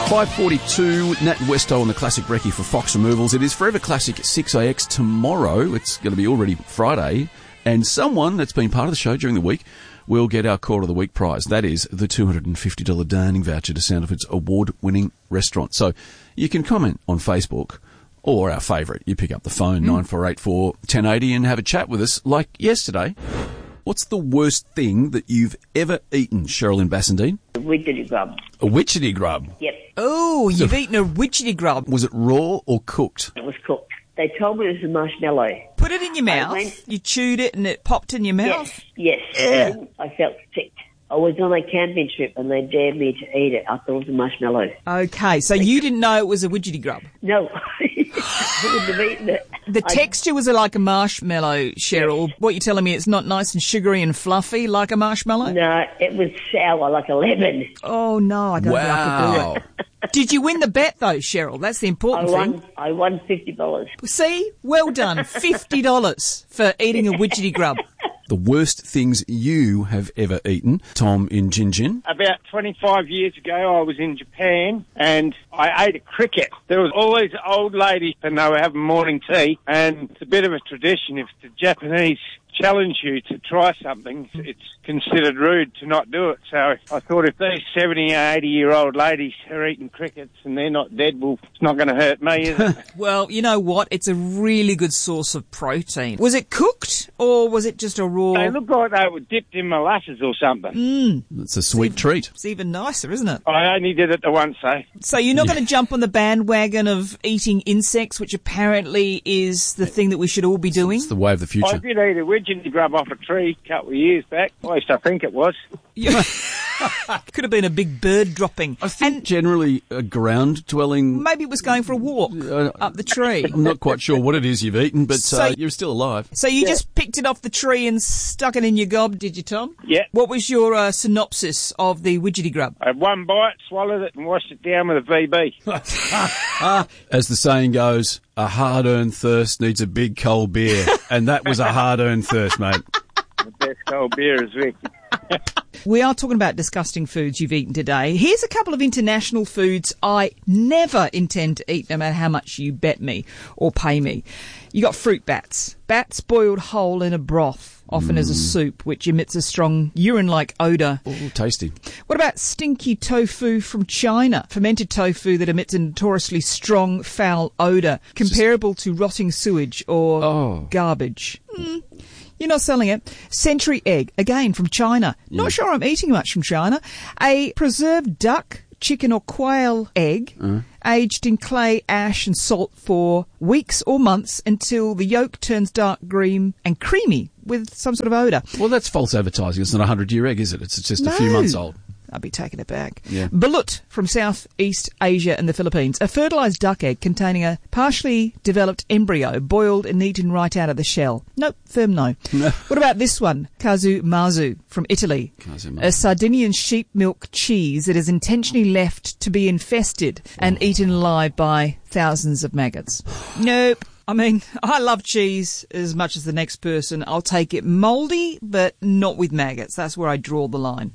5:42, Nat and Westo on the Classic Recce for Fox Removals. It is Forever Classic 6AX tomorrow. It's going to be already Friday. And someone that's been part of the show during the week will get our Quarter of the Week prize. That is the $250 dining voucher to Sound-F-It's award-winning restaurant. So you can comment on Facebook or our favourite. You pick up the phone, 9484 1080, and have a chat with us like yesterday. What's the worst thing that you've ever eaten, Cheryl in Bassendean? A widgety grub. A witchetty grub? Yep. Oh, you've eaten a witchetty grub. Was it raw or cooked? It was cooked. They told me it was a marshmallow. Put it in your mouth. You chewed it and it popped in your mouth? Yes. I felt sick. I was on a camping trip and they dared me to eat it. I thought it was a marshmallow. Okay, so you didn't know it was a widgety grub? No. I wouldn't have eaten it. The texture was like a marshmallow, Cheryl. What you're telling me, it's not nice and sugary and fluffy like a marshmallow? No, it was sour like a lemon. Oh, no, I don't think I could do it. Did you win the bet, though, Cheryl? That's the important thing. I won $50. See? Well done. $50 for eating a widgety grub. The worst things you have ever eaten, Tom in Gin. About 25 years ago, I was in Japan and I ate a cricket. There was all these old ladies and they were having morning tea, and it's a bit of a tradition. If the Japanese challenge you to try something, it's considered rude to not do it. So I thought if these 70 or 80-year-old ladies are eating crickets and they're not dead, well, it's not going to hurt me, is it? Well, you know what? It's a really good source of protein. Was it cooked or was it just a raw? They look like they were dipped in molasses or something. It's a sweet treat. It's even nicer, isn't it? I only did it the once, eh? So you're not going to jump on the bandwagon of eating insects, which apparently is the thing that we should all be doing? It's the way of the I future. did eat a widgeon grub off a tree a couple of years back. At least I think it was. Yeah. Could have been a big bird dropping. I think generally a ground-dwelling... Maybe it was going for a walk up the tree. I'm not quite sure what it is you've eaten, but you're still alive. So you just picked it off the tree and stuck it in your gob, did you, Tom? Yeah. What was your synopsis of the widgety grub? I had one bite, swallowed it, and washed it down with a VB. As the saying goes, a hard-earned thirst needs a big cold beer. And that was a hard-earned thirst, mate. The best cold beer is Vic. We are talking about disgusting foods you've eaten today. Here's a couple of international foods I never intend to eat, no matter how much you bet me or pay me. You got fruit bats. Bats boiled whole in a broth, often as a soup, which emits a strong urine-like odour. Oh, tasty. What about stinky tofu from China? Fermented tofu that emits a notoriously strong, foul odour, comparable to rotting sewage or garbage. You're not selling it. Century egg, again from China. Not sure I'm eating much from China. A preserved duck, chicken or quail egg, aged in clay, ash and salt for weeks or months until the yolk turns dark green and creamy with some sort of odour. Well, that's false advertising. It's not a 100-year egg, is it? It's just a few months old. I'll be taking it back. Yeah. Balut from Southeast Asia and the Philippines. A fertilised duck egg containing a partially developed embryo boiled and eaten right out of the shell. Nope, firm no. What about this one? Casu Marzu from Italy. A Sardinian sheep milk cheese that is intentionally left to be infested and eaten alive by thousands of maggots. Nope. I mean, I love cheese as much as the next person. I'll take it mouldy, but not with maggots. That's where I draw the line.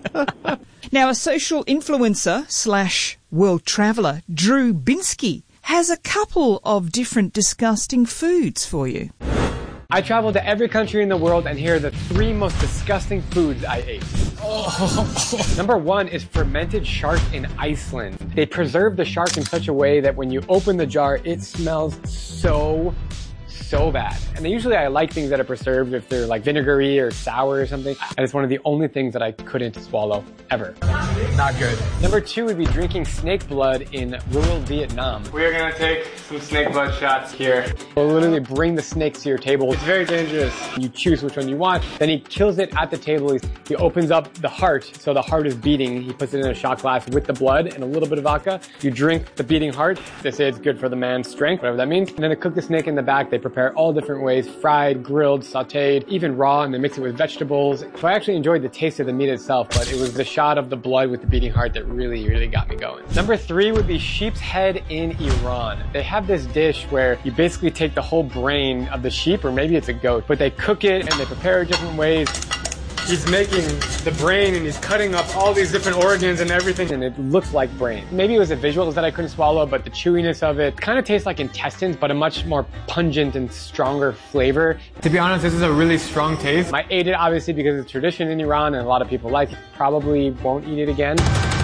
Now, a social influencer / world traveller, Drew Binsky, has a couple of different disgusting foods for you. I traveled to every country in the world, and here are the 3 most disgusting foods I ate. Number 1 is fermented shark in Iceland. They preserve the shark in such a way that when you open the jar, it smells so bad. And usually I like things that are preserved if they're like vinegary or sour or something. And it's one of the only things that I couldn't swallow, ever. Not good. Number 2 would be drinking snake blood in rural Vietnam. We are gonna take some snake blood shots here. We'll literally bring the snakes to your table. It's very dangerous. You choose which one you want. Then he kills it at the table. He opens up the heart, so the heart is beating. He puts it in a shot glass with the blood and a little bit of vodka. You drink the beating heart. They say it's good for the man's strength, whatever that means. And then they cook the snake in the back. They prepare all different ways, fried, grilled, sauteed, even raw, and they mix it with vegetables. So I actually enjoyed the taste of the meat itself, but it was the shot of the blood with the beating heart that really got me going. Number 3 would be sheep's head in Iran. They have this dish where you basically take the whole brain of the sheep, or maybe it's a goat, but they cook it and they prepare it different ways. He's making the brain and he's cutting up all these different organs and everything, and it looks like brain. Maybe it was the visuals that I couldn't swallow, but the chewiness of it kind of tastes like intestines, but a much more pungent and stronger flavor. To be honest, this is a really strong taste. I ate it obviously because it's tradition in Iran and a lot of people like it. Probably won't eat it again.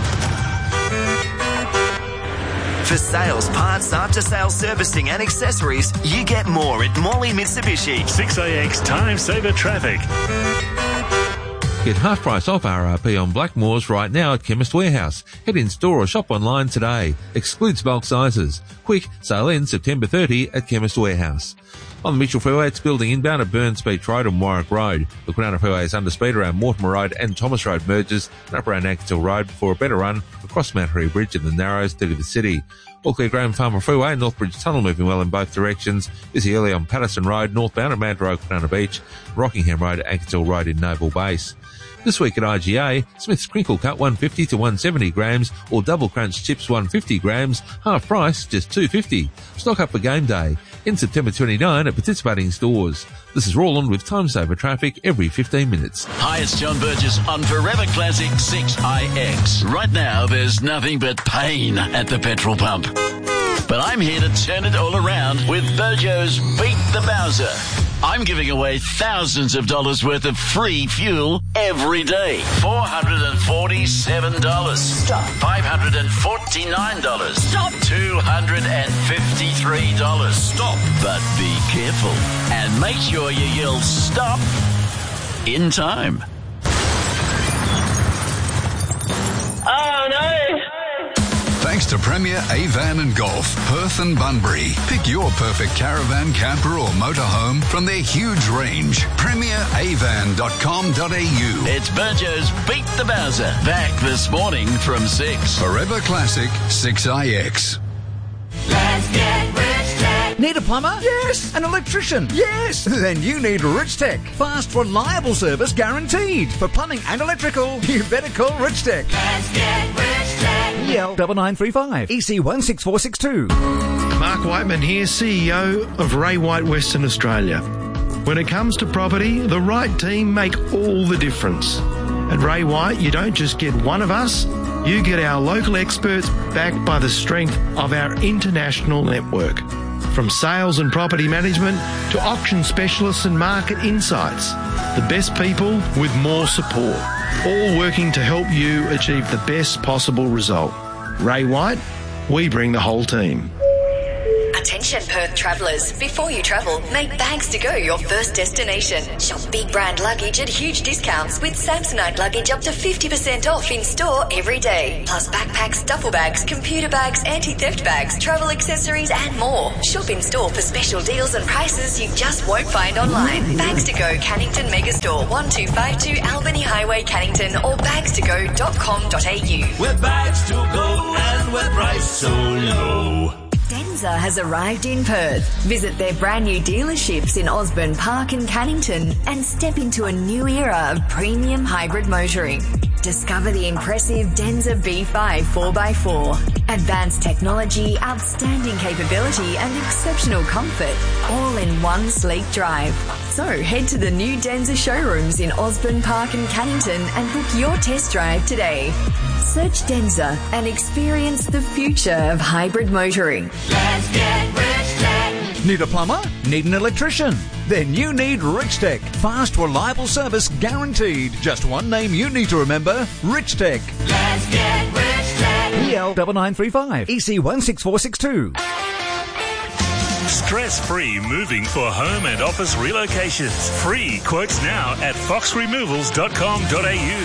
For sales, parts, after-sales servicing and accessories, you get more at Morley Mitsubishi. 6AX Time Saver Traffic. Get half price off RRP on Blackmores right now at Chemist Warehouse. Head in store or shop online today. Excludes bulk sizes. Quick, sale ends September 30 at Chemist Warehouse. On the Mitchell Freeway, it's building inbound at Burns Beach Road and Warwick Road. The Kwinana Freeway is under speed around Mortimer Road and Thomas Road merges and up around Ankershill Road before a better run across Mount Harry Bridge and the Narrows through to the city. All clear Graham Farmer Freeway and Northbridge Tunnel moving well in both directions. Busy early on Patterson Road, northbound at Mount Road, Kwinana Beach, Rockingham Road, Ankershill Road in Naval Base. This week at IGA, Smith's Crinkle Cut 150 to 170 grams or Double Crunch Chips 150 grams, half price just $2.50. Stock up for game day in September 29 at participating stores. This is Roland with Time Saver Traffic every 15 minutes. Hi, it's John Burgess on Forever Classic 6IX. Right now, there's nothing but pain at the petrol pump. But I'm here to turn it all around with Burjo's Beat the Bowser. I'm giving away thousands of dollars worth of free fuel every day. $447. Stop. $549. Stop. $253. Stop. But be careful and make sure you yell stop in time. Oh, no. Thanks to Premier Avan and Golf, Perth and Bunbury. Pick your perfect caravan, camper or motorhome from their huge range. PremierAvan.com.au. It's Burjo's Beat the Bowser. Back this morning from 6. Forever Classic 6IX. Let's get Rich Tech. Need a plumber? Yes. An electrician? Yes. Then you need Rich Tech. Fast, reliable service guaranteed. For plumbing and electrical, you better call Rich Tech. Let's get Rich Tech. EL 9935 EC 16462. Mark Whiteman here, CEO of Ray White Western Australia. When it comes to property, the right team make all the difference. At Ray White, you don't just get one of us, you get our local experts backed by the strength of our international network. From sales and property management to auction specialists and market insights, the best people with more support, all working to help you achieve the best possible result. Ray White, we bring the whole team. Attention Perth travellers, before you travel, make Bags to Go your first destination. Shop big brand luggage at huge discounts with Samsonite luggage up to 50% off in store every day. Plus backpacks, duffel bags, computer bags, anti-theft bags, travel accessories and more. Shop in store for special deals and prices you just won't find online. Bags to Go Cannington Megastore 1252 Albany Highway Cannington or bagstogo.com.au. We're Bags to Go and we're priced so low. Denza has arrived in Perth. Visit their brand new dealerships in Osborne Park and Cannington and step into a new era of premium hybrid motoring. Discover the impressive Denza B5 4x4. Advanced technology, outstanding capability and exceptional comfort, all in one sleek drive. So head to the new Denza showrooms in Osborne Park and Cannington and book your test drive today. Search Denza and experience the future of hybrid motoring. Let's get Rich Tech. Need a plumber? Need an electrician? Then you need Rich Tech. Fast, reliable service guaranteed. Just one name you need to remember, Rich Tech. Let's get Rich Tech. EL 9935 EC 16462. Stress-free moving for home and office relocations. Free quotes now at foxremovals.com.au.